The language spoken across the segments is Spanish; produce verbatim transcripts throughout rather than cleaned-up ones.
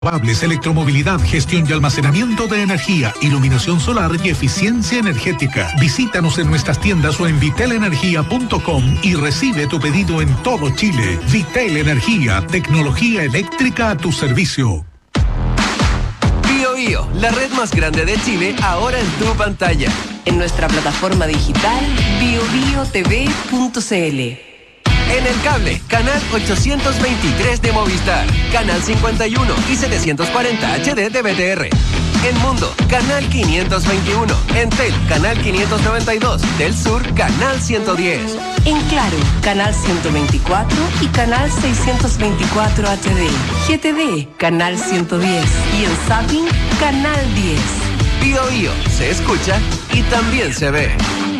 Renovables, electromovilidad, gestión y almacenamiento de energía, iluminación solar y eficiencia energética. Visítanos en nuestras tiendas o en vitel energía punto com y recibe tu pedido en todo Chile. Vitel Energía, tecnología eléctrica a tu servicio. Bio Bio, la red más grande de Chile, ahora en tu pantalla. En nuestra plataforma digital bio bio t v punto c l. En el cable, canal ochocientos veintitrés de Movistar, canal cincuenta y uno y setecientos cuarenta H D de B T R. En Mundo, canal quinientos veintiuno. En Tel, canal quinientos noventa y dos. Del Sur, canal ciento diez. En Claro, canal ciento veinticuatro y canal seiscientos veinticuatro H D. G T D, canal ciento diez. Y en Zapping, canal diez. Bio Bio, se escucha y también se ve.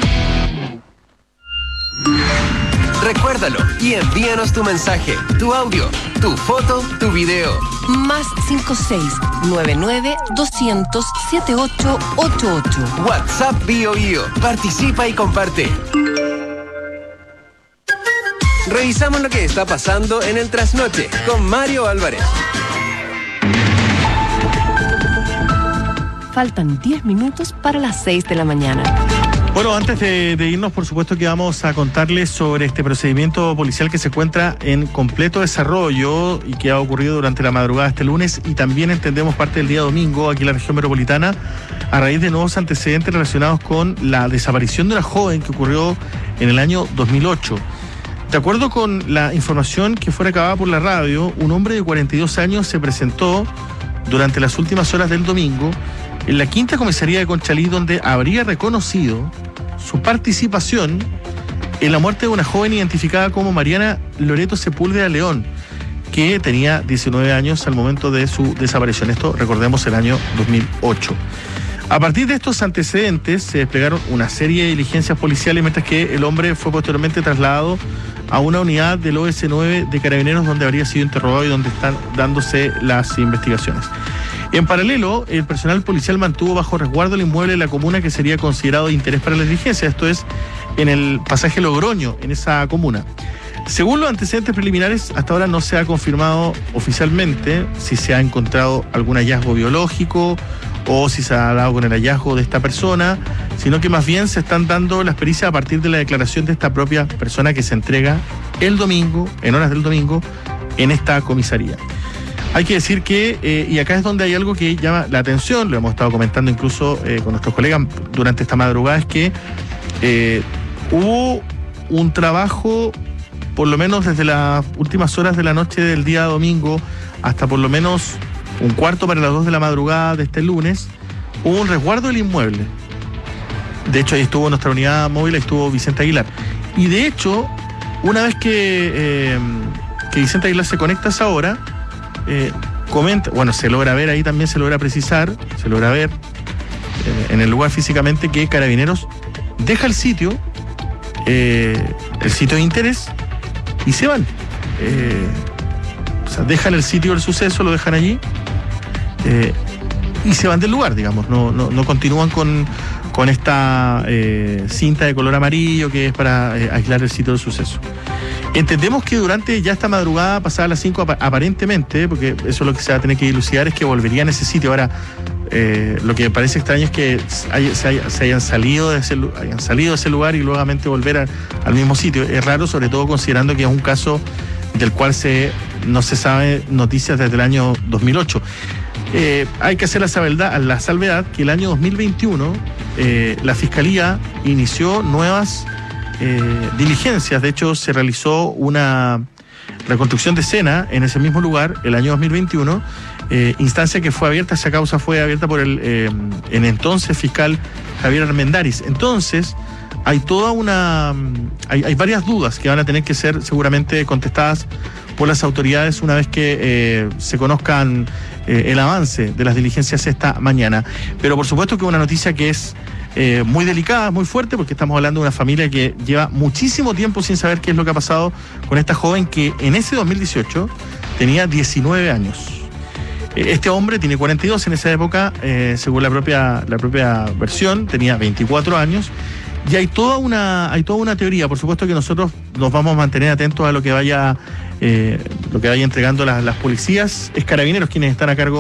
Recuérdalo y envíanos tu mensaje, tu audio, tu foto, tu video. Más cinco seis nueve nueve doscientos setenta y ocho ochenta y ocho. WhatsApp Bio Bio. Participa y comparte. Revisamos lo que está pasando en el trasnoche con Mario Álvarez. Faltan diez minutos para las seis de la mañana. Bueno, antes de, de irnos, por supuesto que vamos a contarles sobre este procedimiento policial que se encuentra en completo desarrollo y que ha ocurrido durante la madrugada de este lunes y también entendemos parte del día domingo aquí en la región metropolitana a raíz de nuevos antecedentes relacionados con la desaparición de una joven que ocurrió en el año dos mil ocho. De acuerdo con la información que fue recabada por la radio, un hombre de cuarenta y dos años se presentó durante las últimas horas del domingo en la quinta comisaría de Conchalí, donde habría reconocido su participación en la muerte de una joven identificada como Mariana Loreto Sepúlveda León, que tenía diecinueve años al momento de su desaparición. Esto, recordemos, el año dos mil ocho. A partir de estos antecedentes se desplegaron una serie de diligencias policiales, mientras que el hombre fue posteriormente trasladado a una unidad del O S nueve de Carabineros, donde habría sido interrogado y donde están dándose las investigaciones. En paralelo, el personal policial mantuvo bajo resguardo el inmueble de la comuna que sería considerado de interés para la diligencia, esto es, en el pasaje Logroño, en esa comuna. Según los antecedentes preliminares, hasta ahora no se ha confirmado oficialmente si se ha encontrado algún hallazgo biológico o si se ha dado con el hallazgo de esta persona, sino que más bien se están dando las pericias a partir de la declaración de esta propia persona que se entrega el domingo, en horas del domingo, en esta comisaría. Hay que decir que, eh, y acá es donde hay algo que llama la atención, lo hemos estado comentando incluso eh, con nuestros colegas durante esta madrugada, es que eh, hubo un trabajo, por lo menos desde las últimas horas de la noche del día domingo hasta por lo menos un cuarto para las dos de la madrugada de este lunes, hubo un resguardo del inmueble. De hecho, ahí estuvo nuestra unidad móvil, ahí estuvo Vicente Aguilar. Y de hecho, una vez que, eh, que Vicente Aguilar se conecta a esa hora, Eh, comenta, bueno, se logra ver ahí también, se logra precisar, se logra ver eh, en el lugar físicamente que Carabineros deja el sitio, eh, el sitio de interés, y se van. Eh, o sea, dejan el sitio del suceso, lo dejan allí, eh, y se van del lugar, digamos, no, no, no continúan con, con esta eh, cinta de color amarillo que es para eh, aislar el sitio del suceso. Entendemos que durante ya esta madrugada, pasada las cinco, aparentemente, porque eso es lo que se va a tener que dilucidar, es que volverían a ese sitio. Ahora, eh, lo que parece extraño es que hay, se, haya, se hayan, salido de ese, hayan salido de ese lugar y nuevamente volver a, al mismo sitio. Es raro, sobre todo considerando que es un caso del cual se, no se sabe noticias desde el año dos mil ocho. Eh, hay que hacer la salvedad, la salvedad que el año dos mil veintiuno eh, la Fiscalía inició nuevas Eh, diligencias. De hecho, se realizó una reconstrucción de escena en ese mismo lugar el año dos mil veintiuno, eh, instancia que fue abierta, esa causa fue abierta por el eh, en entonces fiscal Javier Armendáriz. Entonces, hay toda una hay, hay varias dudas que van a tener que ser seguramente contestadas por las autoridades una vez que eh, se conozcan eh, el avance de las diligencias esta mañana. Pero por supuesto que una noticia que es Eh, muy delicada, muy fuerte, porque estamos hablando de una familia que lleva muchísimo tiempo sin saber qué es lo que ha pasado con esta joven que en ese dos mil dieciocho tenía diecinueve años. Eh, este hombre tiene cuarenta y dos en esa época, eh, según la propia, la propia versión, tenía veinticuatro años, Y hay toda una, hay toda una teoría, por supuesto que nosotros nos vamos a mantener atentos a lo que vaya, eh, lo que vaya entregando las, las policías. Es Carabineros quienes están a cargo